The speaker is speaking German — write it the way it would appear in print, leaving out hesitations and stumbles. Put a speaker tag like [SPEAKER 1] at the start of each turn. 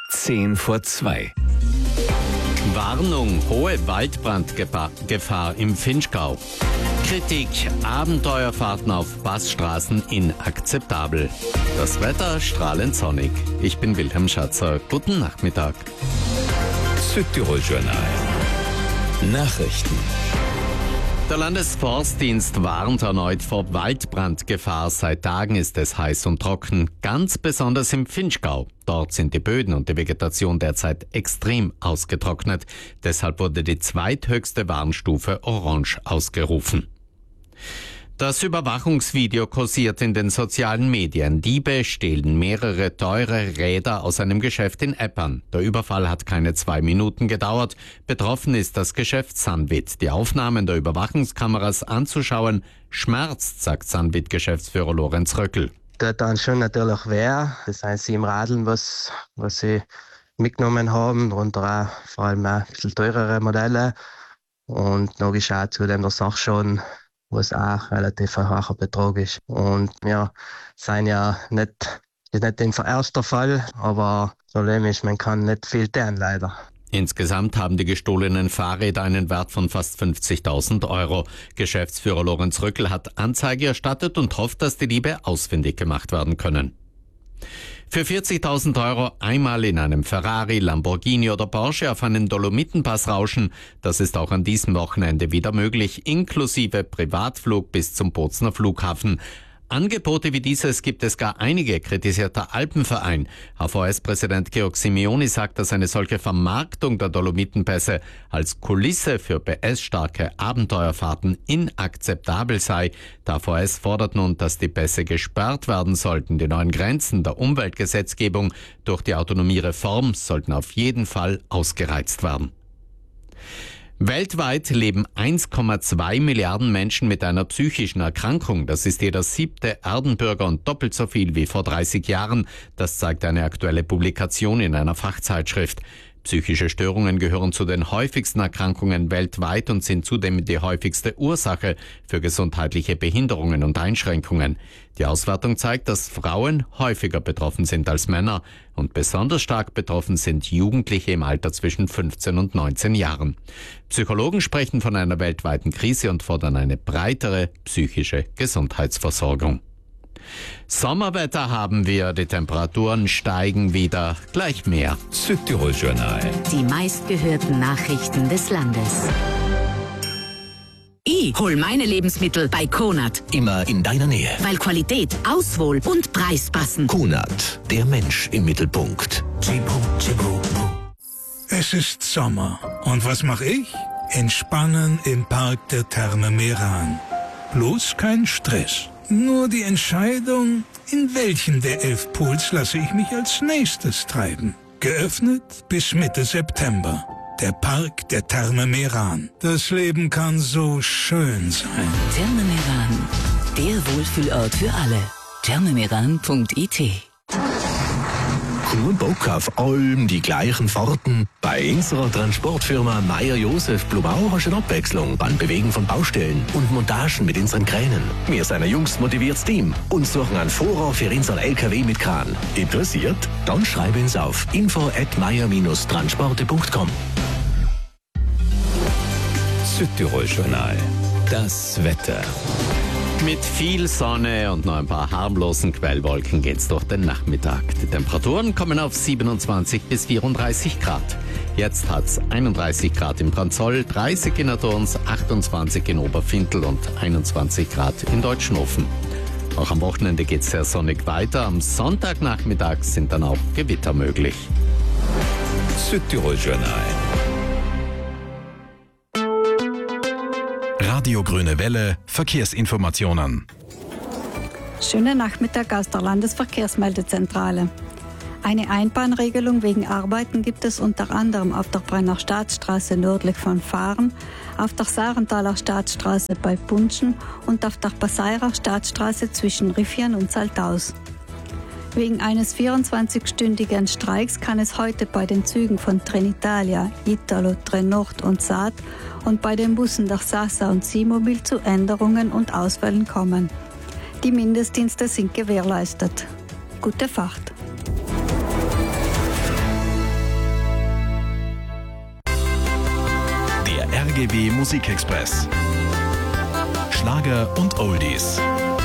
[SPEAKER 1] 1:10
[SPEAKER 2] Warnung, hohe Waldbrandgefahr im Vinschgau. Kritik, Abenteuerfahrten auf Passstraßen inakzeptabel. Das Wetter strahlend sonnig. Ich bin Wilhelm Schatzer. Guten Nachmittag.
[SPEAKER 1] Südtirol Journal. Nachrichten.
[SPEAKER 2] Der Landesforstdienst warnt erneut vor Waldbrandgefahr. Seit Tagen ist es heiß und trocken, ganz besonders im Vinschgau. Dort sind die Böden und die Vegetation derzeit extrem ausgetrocknet. Deshalb wurde die zweithöchste Warnstufe Orange ausgerufen. Das Überwachungsvideo kursiert in den sozialen Medien. Diebe stehlen mehrere teure Räder aus einem Geschäft in Eppern. Der Überfall hat keine 2 Minuten gedauert. Betroffen ist das Geschäft Sunwit. Die Aufnahmen der Überwachungskameras anzuschauen, schmerzt, sagt Sunwit-Geschäftsführer Lorenz Röckel.
[SPEAKER 3] Tut dann schon natürlich weh. Das sind sie im Radeln, was sie mitgenommen haben. Darunter auch vor allem auch ein bisschen teurere Modelle. Und noch geschaut zudem der Sachschaden, was auch relativ ein hoher Betrag ist. Und wir sind ja nicht der erste Fall, aber das Problem ist, man kann nicht viel tun, leider.
[SPEAKER 2] Insgesamt haben die gestohlenen Fahrräder einen Wert von fast 50.000 €. Geschäftsführer Lorenz Röckel hat Anzeige erstattet und hofft, dass die Diebe ausfindig gemacht werden können. Für 40.000 € einmal in einem Ferrari, Lamborghini oder Porsche auf einen Dolomitenpass rauschen, das ist auch an diesem Wochenende wieder möglich, inklusive Privatflug bis zum Bozner Flughafen. Angebote wie dieses gibt es gar einige, kritisiert der Alpenverein. HVS-Präsident Georg Simeoni sagt, dass eine solche Vermarktung der Dolomitenpässe als Kulisse für PS-starke Abenteuerfahrten inakzeptabel sei. Der HVS fordert nun, dass die Pässe gesperrt werden sollten. Die neuen Grenzen der Umweltgesetzgebung durch die Autonomiereform sollten auf jeden Fall ausgereizt werden. Weltweit leben 1,2 Milliarden Menschen mit einer psychischen Erkrankung. Das ist jeder 7. Erdenbürger und doppelt so viel wie vor 30 Jahren. Das zeigt eine aktuelle Publikation in einer Fachzeitschrift. Psychische Störungen gehören zu den häufigsten Erkrankungen weltweit und sind zudem die häufigste Ursache für gesundheitliche Behinderungen und Einschränkungen. Die Auswertung zeigt, dass Frauen häufiger betroffen sind als Männer und besonders stark betroffen sind Jugendliche im Alter zwischen 15 und 19 Jahren. Psychologen sprechen von einer weltweiten Krise und fordern eine breitere psychische Gesundheitsversorgung. Sommerwetter haben wir, die Temperaturen steigen wieder, gleich mehr.
[SPEAKER 1] Südtirol Journal.
[SPEAKER 4] Die meistgehörten Nachrichten des Landes. Ich hol meine Lebensmittel bei Konad.
[SPEAKER 5] Immer in deiner Nähe.
[SPEAKER 4] Weil Qualität, Auswahl und Preis passen.
[SPEAKER 5] Konad, der Mensch im Mittelpunkt.
[SPEAKER 6] Es ist Sommer. Und was mache ich? Entspannen im Park der Therme Meran. Bloß kein Stress. Nur die Entscheidung, in welchen der 11 Pools lasse ich mich als nächstes treiben. Geöffnet bis Mitte September. Der Park der Therme Meran. Das Leben kann so schön sein.
[SPEAKER 4] Therme Meran, der Wohlfühlort für alle. thermemeran.it.
[SPEAKER 5] Kein Bock auf allem die gleichen Fahrten? Bei unserer Transportfirma Meier-Josef Blumau hast du eine Abwechslung beim Bewegen von Baustellen und Montagen mit unseren Kränen. Wir sind ein jungs motiviertes Team und suchen einen Fahrer für unseren LKW mit Kran. Interessiert? Dann schreib uns auf info@meier-transporte.com.
[SPEAKER 1] Südtirol Journal. Das Wetter.
[SPEAKER 2] Mit viel Sonne und noch ein paar harmlosen Quellwolken geht's durch den Nachmittag. Die Temperaturen kommen auf 27 bis 34 Grad. Jetzt hat's 31 Grad in Branzoll, 30 in der Turns, 28 in Oberfintel und 21 Grad in Deutschenhofen. Auch am Wochenende geht's sehr sonnig weiter. Am Sonntagnachmittag sind dann auch Gewitter möglich.
[SPEAKER 1] Südtirol Journal.
[SPEAKER 7] Radio Grüne Welle, Verkehrsinformationen.
[SPEAKER 8] Schönen Nachmittag aus der Landesverkehrsmeldezentrale. Eine Einbahnregelung wegen Arbeiten gibt es unter anderem auf der Brenner Staatsstraße nördlich von Fahren, auf der Sarenthaler Staatsstraße bei Punschen und auf der Passairer Staatsstraße zwischen Riffian und Salthaus. Wegen eines 24-stündigen Streiks kann es heute bei den Zügen von Trenitalia, Italo, Trenord und Saat und bei den Bussen der Sasa und Seamobil zu Änderungen und Ausfällen kommen. Die Mindestdienste sind gewährleistet. Gute Fahrt.
[SPEAKER 7] Der RGW Musikexpress. Schlager und Oldies.